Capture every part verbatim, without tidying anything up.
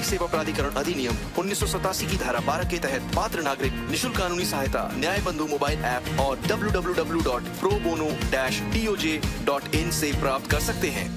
सेवा प्राधिकरण अधिनियम उन्नीस सौ सतासी की धारा बारह के तहत पात्र नागरिक निशुल्क कानूनी सहायता न्याय बंधु मोबाइल ऐप और W W W dot pro bono dash D O J dot in से प्राप्त कर सकते हैं।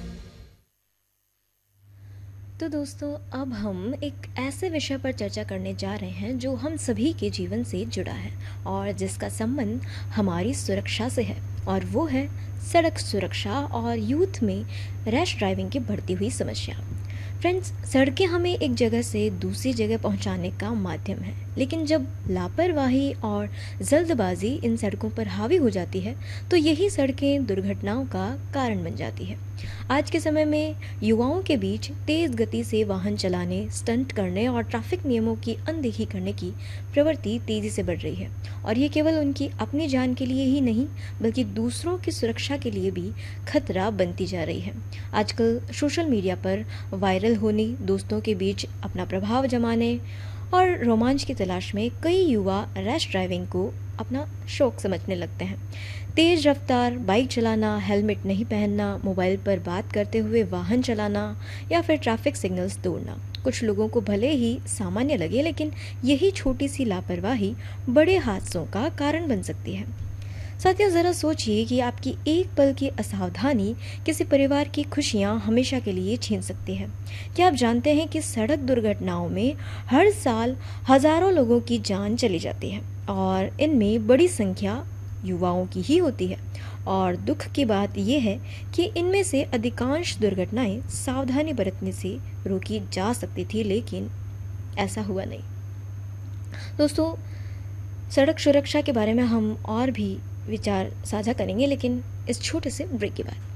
तो दोस्तों, अब हम एक ऐसे विषय पर चर्चा करने जा रहे हैं जो हम सभी के जीवन से जुड़ा है और जिसका संबंध हमारी सुरक्षा से है, और वो है सड़क सुरक्षा और यूथ में रैश ड्राइविंग की बढ़ती हुई समस्या। फ्रेंड्स, सड़कें हमें एक जगह से दूसरी जगह पहुंचाने का माध्यम है, लेकिन जब लापरवाही और जल्दबाजी इन सड़कों पर हावी हो जाती है तो यही सड़कें दुर्घटनाओं का कारण बन जाती है। आज के समय में युवाओं के बीच तेज़ गति से वाहन चलाने, स्टंट करने और ट्रैफिक नियमों की अनदेखी करने की प्रवृत्ति तेज़ी से बढ़ रही है, और ये केवल उनकी अपनी जान के लिए ही नहीं बल्कि दूसरों की सुरक्षा के लिए भी खतरा बनती जा रही है। आजकल सोशल मीडिया पर वायरल होने, दोस्तों के बीच अपना प्रभाव जमाने और रोमांच की तलाश में कई युवा रैश ड्राइविंग को अपना शौक समझने लगते हैं। तेज़ रफ्तार बाइक चलाना, हेलमेट नहीं पहनना, मोबाइल पर बात करते हुए वाहन चलाना या फिर ट्रैफिक सिग्नल्स तोड़ना कुछ लोगों को भले ही सामान्य लगे, लेकिन यही छोटी सी लापरवाही बड़े हादसों का कारण बन सकती है। साथियों, ज़रा सोचिए कि आपकी एक पल की असावधानी किसी परिवार की खुशियां हमेशा के लिए छीन सकती है। क्या आप जानते हैं कि सड़क दुर्घटनाओं में हर साल हजारों लोगों की जान चली जाती है और इनमें बड़ी संख्या युवाओं की ही होती है। और दुख की बात यह है कि इनमें से अधिकांश दुर्घटनाएं सावधानी बरतने से रोकी जा सकती थी, लेकिन ऐसा हुआ नहीं। दोस्तों, सड़क सुरक्षा के बारे में हम और भी विचार साझा करेंगे, लेकिन इस छोटे से ब्रेक के बाद।